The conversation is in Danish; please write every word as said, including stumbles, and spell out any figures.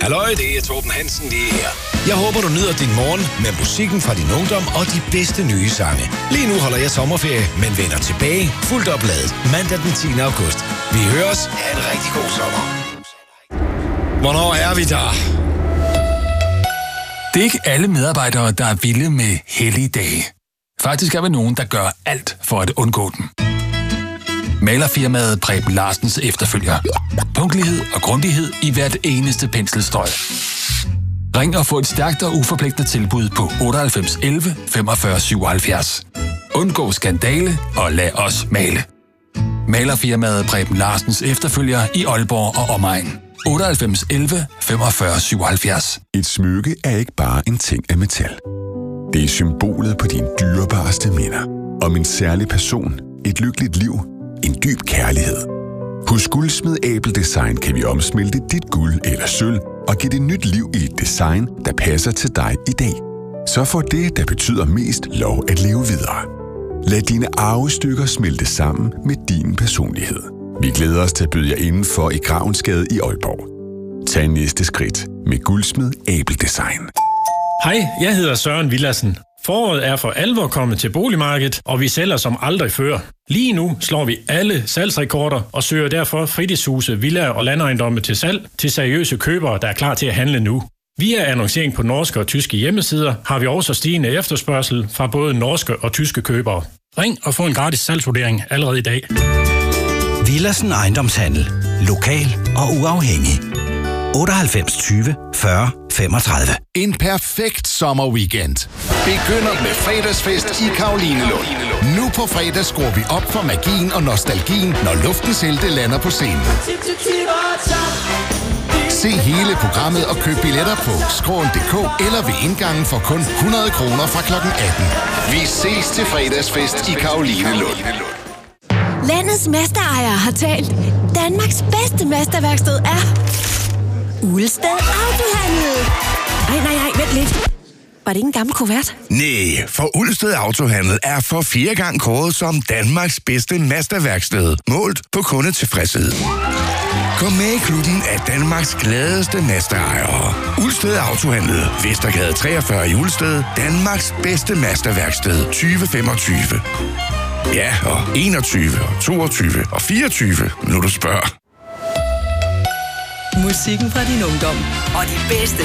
Halløj, det er Torben Hansen lige her. Jeg håber, du nyder din morgen med musikken fra din ungdom og de bedste nye sange. Lige nu holder jeg sommerferie, men vender tilbage fuldt opladet mandag den tiende august. Vi høres. Ha' en rigtig god sommer. Hvornår er vi der? Det er ikke alle medarbejdere, der er vilde med hellige dage. Faktisk er vi nogen, der gør alt for at undgå dem. Malerfirmaet Preben Larsens efterfølger. Punktlighed og grundighed i hvert eneste penselstrøg. Ring og få et stærkt og uforpligtende tilbud på otteoghalvfems elleve femogfyrre syvoghalvfjerds. Undgå skandale og lad os male. Malerfirmaet Preben Larsens efterfølger i Aalborg og omegn. otteoghalvfems elleve femogfyrre syvoghalvfjerds. Et smykke er ikke bare en ting af metal. Det er symbolet på dine dyrebareste minder. Om en særlig person, et lykkeligt liv, en dyb kærlighed. Hos Guldsmed Abel Design kan vi omsmelte dit guld eller sølv og give det nyt liv i et design, der passer til dig i dag. Så får det, der betyder mest, lov at leve videre. Lad dine arvestykker smelte sammen med din personlighed. Vi glæder os til at byde jer indenfor i Gravensgade i Aalborg. Tag næste skridt med Guldsmed Abel Design. Hej, jeg hedder Søren Villadsen. Foråret er for alvor kommet til boligmarkedet, og vi sælger som aldrig før. Lige nu slår vi alle salgsrekorder og søger derfor fritidshuse, villaer og landejendomme til salg til seriøse købere, der er klar til at handle nu. Via annoncering på norske og tyske hjemmesider har vi også stigende efterspørgsel fra både norske og tyske købere. Ring og få en gratis salgsvurdering allerede i dag. Villadsen Ejendomshandel. Lokal og uafhængig. otteoghalvfems tyve fyrre femogtredive. En perfekt sommerweekend begynder med fredagsfest i Karolinelund. Nu på fredag skruer vi op for magien og nostalgien, når Luftens Helte lander på scenen. Se hele programmet og køb billetter på skråen punktum d k eller ved indgangen for kun hundrede kroner fra klokken atten. Vi ses til fredagsfest i Karolinelund. Landets mesterejere har talt. Danmarks bedste mesterværksted er Ulsted Autohandel. Nej, nej, nej, vent lidt. Var det ikke en gammel kuvert? Nej, for Ulsted Autohandel er for fjerde gang kåret som Danmarks bedste mesterværksted, målt på kundetilfredshed. Kom med i klubben af Danmarks gladeste mesterejere. Ulsted Autohandel, Vestergade treogfyrre i Ulsted, Danmarks bedste mesterværksted tyve femogtyve. Ja, og enogtyve, og toogtyve og fireogtyve, nu du spørger. Musikken fra din ungdom og de bedste